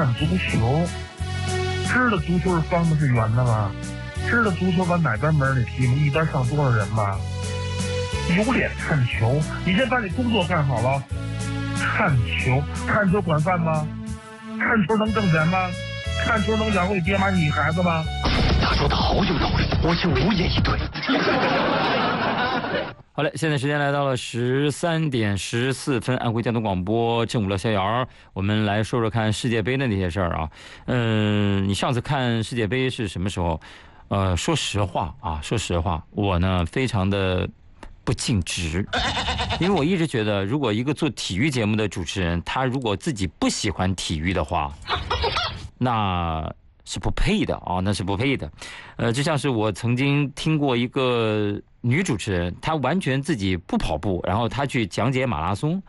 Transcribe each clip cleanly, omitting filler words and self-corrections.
看足球，知道足球是方的是圆的吗？知道足球往哪边门里踢吗？一边上多少人吗？有脸看球，你先把你工作干好了。看球管饭吗？看球能挣钱吗？看球能养活你爹妈你孩子吗？ 他说的好有道理，我就无言以对。 好嘞，现在时间来到了13点14分，安徽交通广播正午乐逍遥，我们来说说看世界杯的那些事儿啊。你上次看世界杯是什么时候？说实话，我呢非常的不尽职，因为我一直觉得，如果一个做体育节目的主持人，他如果自己不喜欢体育的话，那是不配的啊，那是不配的。就像是我曾经听过一个女主持人，她完全自己不跑步，然后她去讲解马拉松，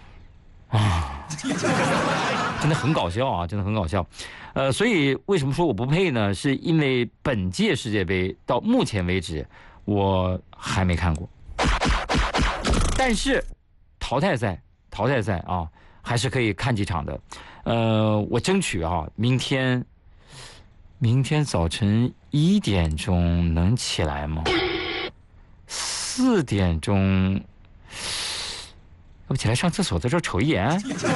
真的很搞笑啊，真的很搞笑。所以为什么说我不配呢？是因为本届世界杯到目前为止我还没看过，但是淘汰赛啊还是可以看几场的。我争取啊，明天早晨1点钟能起来吗？4点钟，要不起来上厕所，在这儿瞅一眼。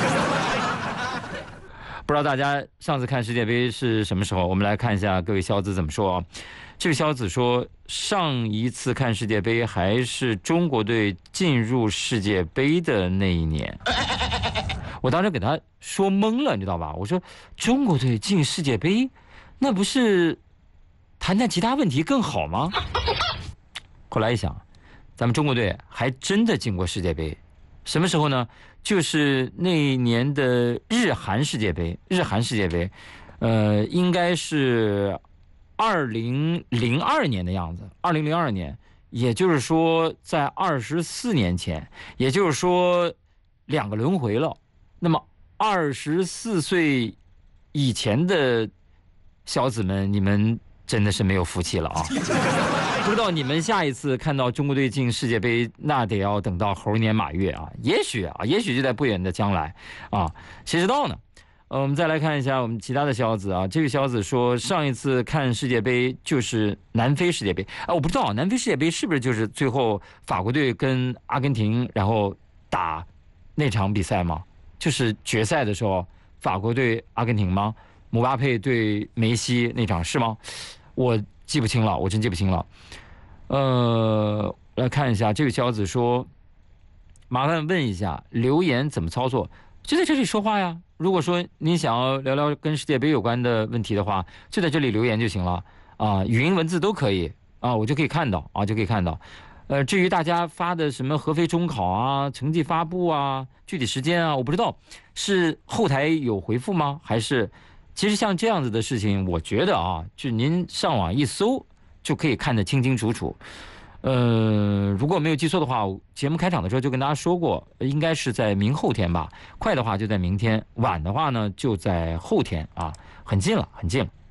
不知道大家上次看世界杯是什么时候？我们来看一下各位小子怎么说啊。这位小子说，上一次看世界杯还是中国队进入世界杯的那一年。我当时给他说懵了，你知道吧？我说中国队进世界杯，那不是谈谈其他问题更好吗？后来一想，咱们中国队还真的进过世界杯，什么时候呢？就是那一年的日韩世界杯，应该是2002年的样子，2002年，也就是说在24年前，也就是说2个轮回了。那么24岁以前的小子们，你们真的是没有福气了啊！不知道你们下一次看到中国队进世界杯，那得要等到猴年马月啊，也许就在不远的将来啊，谁知道呢？我们再来看一下我们其他的小子啊。这个小子说，上一次看世界杯就是南非世界杯啊，我不知道南非世界杯是不是就是最后法国队跟阿根廷然后打那场比赛吗？就是决赛的时候，法国对阿根廷吗？姆巴佩对梅西那场是吗？我记不清了，我真记不清了。来看一下，这位小子说，麻烦问一下留言怎么操作？就在这里说话呀。如果说您想要聊聊跟世界杯有关的问题的话，就在这里留言就行了啊，语音文字都可以啊，我就可以看到啊，就可以看到。至于大家发的什么合肥中考啊、成绩发布啊、具体时间啊，我不知道是后台有回复吗？还是其实像这样子的事情，我觉得啊，就您上网一搜就可以看得清清楚楚。如果没有记错的话，节目开场的时候就跟大家说过，应该是在明后天吧，快的话就在明天，晚的话呢就在后天啊，很近了，很近了。